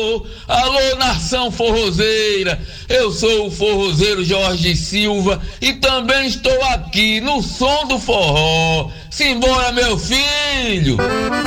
alô, alô, nação forrozeira. Eu sou o forrozeiro Jorge Silva e também estou aqui no som do forró. Simbora, meu filho!